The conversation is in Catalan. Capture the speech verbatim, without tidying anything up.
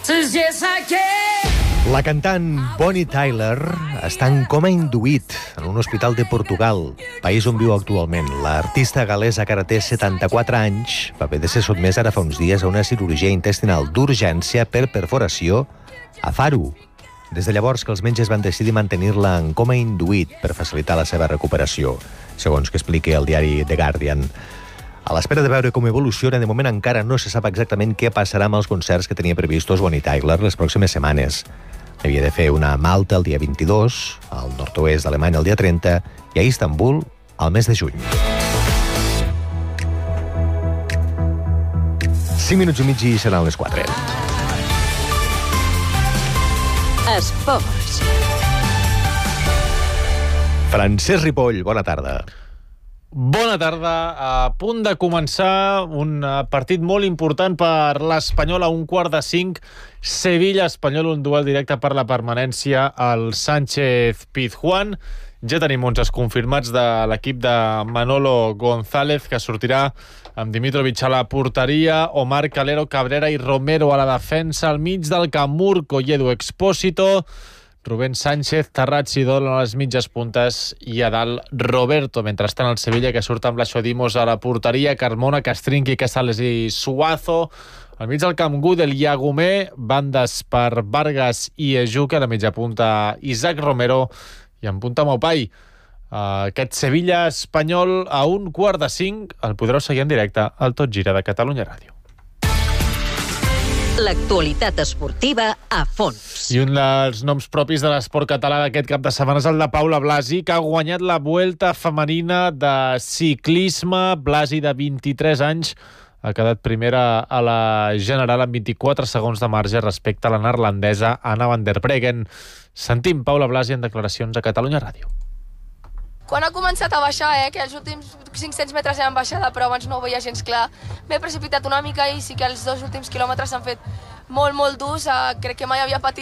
La cantant Bonnie Tyler està en coma induït en un hospital de Portugal, país on viu actualment. L'artista galesa, que ara té setanta-quatre anys, va haver de ser sotmès ara fa uns dies a una cirurgia intestinal d'urgència per perforació a Faro. Des de llavors que els metges van decidir mantenir-la en coma induït per facilitar la seva recuperació, segons que explica el diari The Guardian. A l'espera de veure com evoluciona, de moment encara no se sap exactament què passarà amb els concerts que tenia previstos Bonnie Tyler les pròximes setmanes. Havia de fer una a Malta el dia vint-i-dos, al nord-oest d'Alemanya el dia trenta i a Istanbul al mes de juny. Cinc minuts i mig i seran les quatre. Esports. Francesc Ripoll, bona tarda. Bona tarda. A punt de començar un partit molt important per l'Espanyol a un quart de cinc. Sevilla-Espanyol, un duel directe per la permanència al Sánchez-Pizjuán. Ja tenim onze confirmats de l'equip de Manolo González, que sortirà amb Dimitrovic a la porteria, Omar Calero, Cabrera i Romero a la defensa, al mig del camp Murco i Edu Expósito, Rubén Sánchez, Terrats i Dol a les mitges puntes i a dalt Roberto. Mentrestant el Sevilla, que surt amb Lacho Dimos a la porteria, Carmona, Castrinqui, Casales i Suazo. Al mig del camp Gudel i Agumé, bandes per Vargas i Ejuque, a la mitja punta Isaac Romero i en punta Maupai. Aquest Sevilla-Espanyol a un quart de cinc el podreu seguir en directe al Tot Gira de Catalunya Ràdio. L'actualitat esportiva a fons. I un dels noms propis de l'esport català d'aquest cap de setmana és el de Paula Blasi, que ha guanyat la Vuelta femenina de ciclisme. Blasi, de vint-i-tres anys, ha quedat primera a la general amb vint-i-quatre segons de marge respecte a la neerlandesa Anna van der Breggen. Sentim Paula Blasi en declaracions a Catalunya Ràdio. Quan ha començat a baixar, eh, que els últims cinc-cents metres eren baixada, però abans no ho veia gens clar, m'he precipitat una mica i sí que els dos últims quilòmetres s'han fet molt, molt durs. Eh, crec que mai havia patit